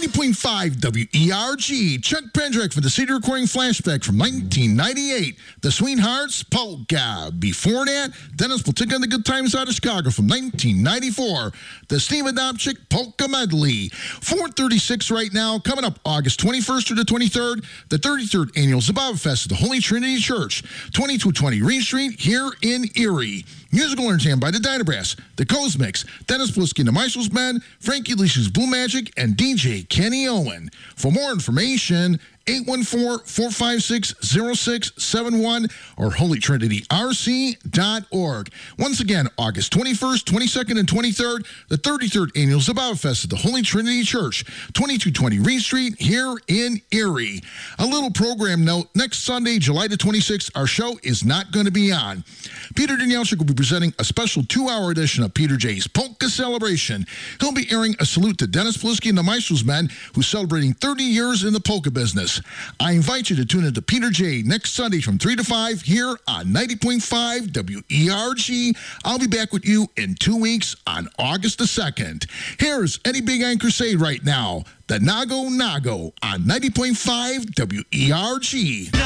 90.5 WERG. Chuck Pendrick for the CD recording flashback from 1998. The Sweethearts Polka. Before that, Dennis will take on the good times out of Chicago from 1994. The Steve Adamczyk Polka Medley. 436 right now. Coming up August 21st through the 23rd, the 33rd annual Zabava Fest at the Holy Trinity Church, 2220 Reed Street here in Erie. Musical entertainment by the Dynabrass, the Cosmics, Dennis Bliski and the Maestros Band, Frankie Leish's Blue Magic, and DJ Kenny Owen. For more information, 814-456-0671 or holytrinityrc.org. Once again, August 21st, 22nd, and 23rd, the 33rd Annual Zabava Fest at the Holy Trinity Church, 2220 Reed Street here in Erie. A little program note, next Sunday, July the 26th, our show is not going to be on. Peter Danielczyk will be presenting a special 2-hour edition of Peter J's Polka Celebration. He'll be airing a salute to Dennis Bliski and the Maestros Men, who's celebrating 30 years in the polka business. I invite you to tune in to Peter J next Sunday from 3 to 5 here on 90.5 WERG. I'll be back with you in 2 weeks on August the 2nd. Here's Eddie Big Iron Crusade right now, the Nago Nago on 90.5 WERG.